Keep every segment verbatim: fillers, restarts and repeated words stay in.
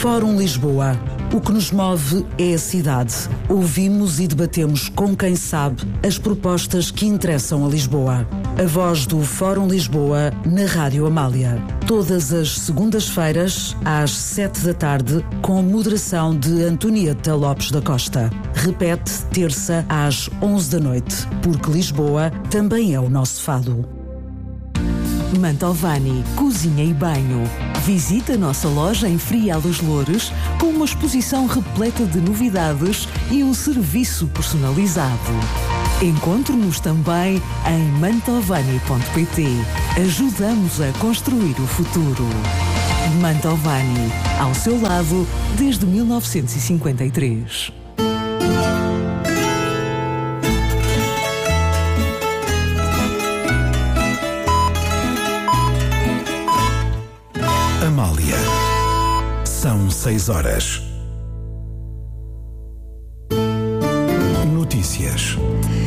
Fórum Lisboa. O que nos move é a cidade. Ouvimos e debatemos com quem sabe as propostas que interessam a Lisboa. A voz do Fórum Lisboa na Rádio Amália. Todas as segundas-feiras, às sete da tarde, com moderação de Antonieta Lopes da Costa. Repete terça às onze da noite, porque Lisboa também é o nosso fado. Mantovani, cozinha e banho. Visita a nossa loja em Frial dos Loures com uma exposição repleta de novidades e um serviço personalizado. Encontre-nos também em mantovani ponto pt. Ajudamos a construir o futuro. Mantovani, ao seu lado desde mil novecentos e cinquenta e três. Amália. São seis horas. Notícias.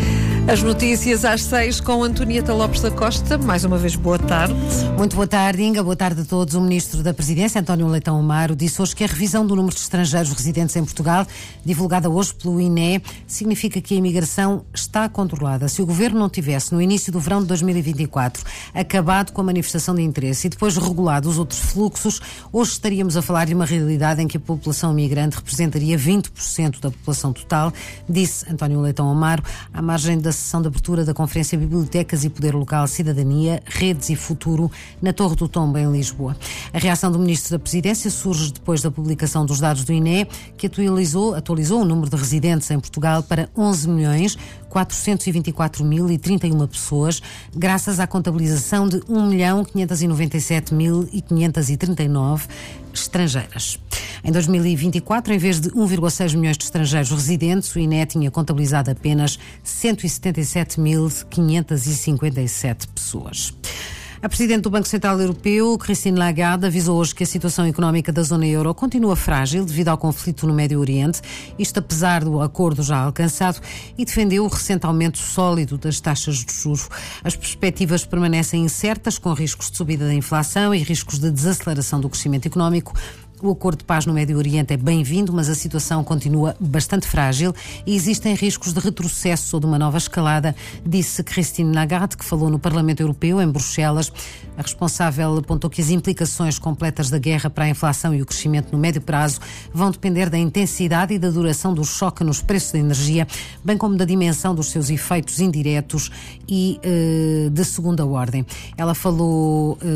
As notícias às seis com Antonieta Lopes da Costa. Mais uma vez, boa tarde. Muito boa tarde, Inga. Boa tarde a todos. O Ministro da Presidência, António Leitão Amaro, disse hoje que a revisão do número de estrangeiros residentes em Portugal, divulgada hoje pelo I N E, significa que a imigração está controlada. Se o Governo não tivesse, no início do verão de dois mil e vinte e quatro, acabado com a manifestação de interesse e depois regulado os outros fluxos, hoje estaríamos a falar de uma realidade em que a população migrante representaria vinte por cento da população total, disse António Leitão Amaro, à margem da sessão de abertura da Conferência Bibliotecas e Poder Local, Cidadania, Redes e Futuro, na Torre do Tombo, em Lisboa. A reação do Ministro da Presidência surge depois da publicação dos dados do I N E, que atualizou, atualizou o número de residentes em Portugal para onze milhões quatrocentos e vinte e quatro mil e trinta e uma pessoas, graças à contabilização de um milhão quinhentos e noventa e sete mil e quinhentos e trinta e nove estrangeiras. Em dois mil e vinte e quatro, em vez de um vírgula seis milhões de estrangeiros residentes, o I N E tinha contabilizado apenas cento e setenta e sete mil quinhentos e cinquenta e sete pessoas. A Presidente do Banco Central Europeu, Christine Lagarde, avisou hoje que a situação económica da zona euro continua frágil devido ao conflito no Médio Oriente, isto apesar do acordo já alcançado, e defendeu o recente aumento sólido das taxas de juros. As perspectivas permanecem incertas, com riscos de subida da inflação e riscos de desaceleração do crescimento económico. O acordo de paz no Médio Oriente é bem-vindo, mas a situação continua bastante frágil e existem riscos de retrocesso ou de uma nova escalada, disse Christine Lagarde, que falou no Parlamento Europeu, em Bruxelas. A responsável apontou que as implicações completas da guerra para a inflação e o crescimento no médio prazo vão depender da intensidade e da duração do choque nos preços da energia, bem como da dimensão dos seus efeitos indiretos e uh, de segunda ordem. Ela falou uh,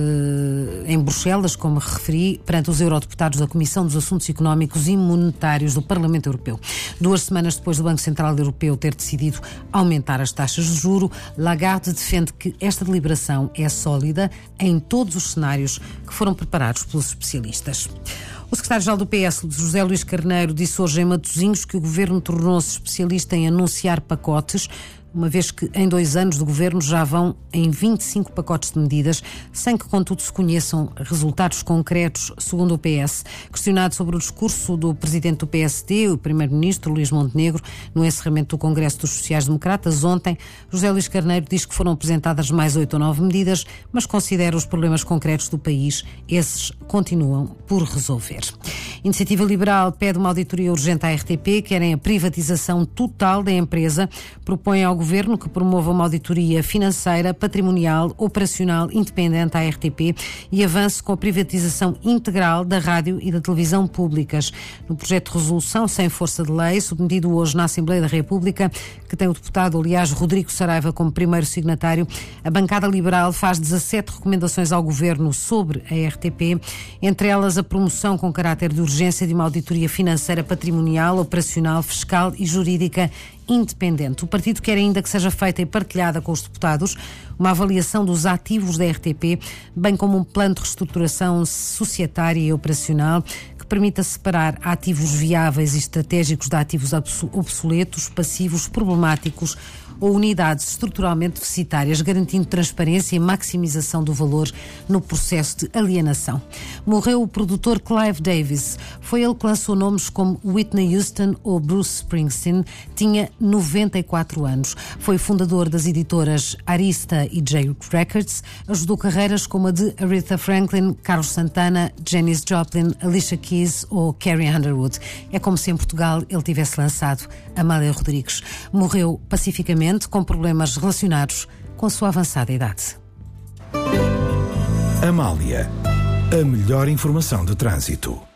em Bruxelas, como referi, perante os eurodeputados da Comissão dos Assuntos Económicos e Monetários do Parlamento Europeu. Duas semanas depois do Banco Central Europeu ter decidido aumentar as taxas de juro, Lagarde defende que esta deliberação é sólida em todos os cenários que foram preparados pelos especialistas. O secretário-geral do P S, José Luís Carneiro, disse hoje em Matosinhos que o Governo tornou-se especialista em anunciar pacotes, uma vez que em dois anos do Governo já vão em vinte e cinco pacotes de medidas, sem que, contudo, se conheçam resultados concretos, segundo o P S. Questionado sobre o discurso do presidente do P S D, o primeiro-ministro Luís Montenegro, no encerramento do Congresso dos Sociais-Democratas, ontem, José Luís Carneiro diz que foram apresentadas mais oito ou nove medidas, mas considera os problemas concretos do país, esses continuam por resolver. Iniciativa Liberal pede uma auditoria urgente à R T P, querem a privatização total da empresa, propõem ao Governo que promova uma auditoria financeira, patrimonial, operacional, independente à R T P e avance com a privatização integral da rádio e da televisão públicas. No projeto de resolução, sem força de lei, submetido hoje na Assembleia da República, que tem o deputado, aliás, Rodrigo Saraiva como primeiro signatário, a bancada liberal faz dezassete recomendações ao Governo sobre a R T P, entre elas a promoção com caráter de urgência de uma auditoria financeira, patrimonial, operacional, fiscal e jurídica independente. O partido quer ainda que seja feita e partilhada com os deputados uma avaliação dos ativos da R T P, bem como um plano de reestruturação societária e operacional que permita separar ativos viáveis e estratégicos de ativos obsoletos, passivos, problemáticos ou unidades estruturalmente deficitárias, garantindo transparência e maximização do valor no processo de alienação. Morreu o produtor Clive Davis. Foi ele que lançou nomes como Whitney Houston ou Bruce Springsteen. Tinha noventa e quatro anos. Foi fundador das editoras Arista e J Records. Ajudou carreiras como a de Aretha Franklin, Carlos Santana, Janis Joplin, Alicia Keys ou Carrie Underwood. É como se em Portugal ele tivesse lançado Amália Rodrigues. Morreu pacificamente com problemas relacionados com a sua avançada idade. Amália, a melhor informação de trânsito.